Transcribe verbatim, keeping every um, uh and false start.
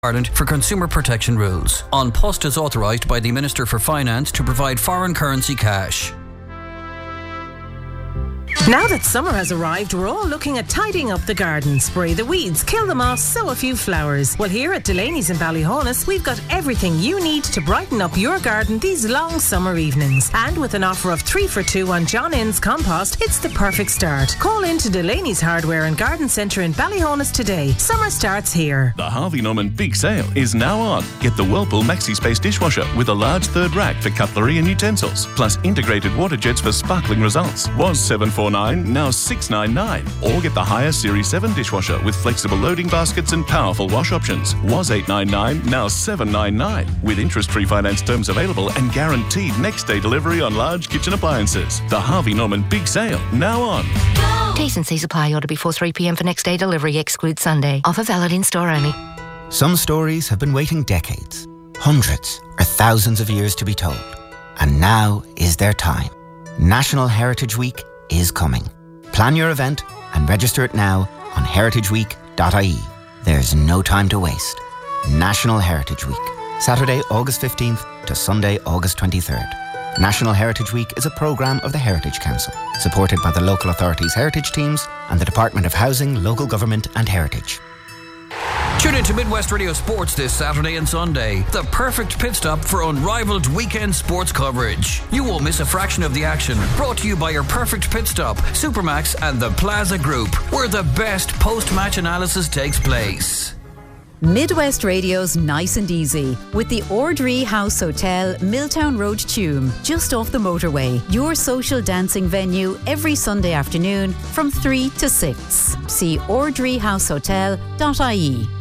Ireland for consumer protection rules. An Post is authorised by the Minister for Finance to provide foreign currency cash. Now that summer has arrived, we're all looking at tidying up the garden. Spray the weeds, kill the moss, sow a few flowers. Well, here at Delaney's in Ballyhonus, we've got everything you need to brighten up your garden these long summer evenings. And with an offer of three for two on John Innes compost, it's the perfect start. Call in to Delaney's Hardware and Garden Centre in Ballyhonus today. Summer starts here. The Harvey Norman Big Sale is now on. Get the Whirlpool Maxi Space dishwasher with a large third rack for cutlery and utensils, plus integrated water jets for sparkling results. Was seven four nine, now six nine nine. Or get the higher Series seven dishwasher with flexible loading baskets and powerful wash options. Was eight nine nine, now seven nine nine. With interest-free finance terms available and guaranteed next-day delivery on large kitchen appliances. The Harvey Norman Big Sale, now on. T's and C's apply. Order before three p m for next-day delivery. Exclude Sunday. Offer valid in store only. Some stories have been waiting decades, hundreds or thousands of years to be told. And now is their time. National Heritage Week is coming. Plan your event and register it now on heritage week dot I E. There's no time to waste. National Heritage Week, Saturday, August fifteenth to Sunday, August twenty-third. National Heritage Week is a programme of the Heritage Council, supported by the local authorities' heritage teams and the Department of Housing, Local Government and Heritage. Tune in to Midwest Radio Sports this Saturday and Sunday. The perfect pit stop for unrivaled weekend sports coverage. You won't miss a fraction of the action. Brought to you by your perfect pit stop, Supermax and the Plaza Group, where the best post-match analysis takes place. Midwest Radio's Nice and Easy with the Ordree House Hotel, Milltown Road, Tuam, just off the motorway. Your social dancing venue every Sunday afternoon from three to six. See ordree house hotel dot I E.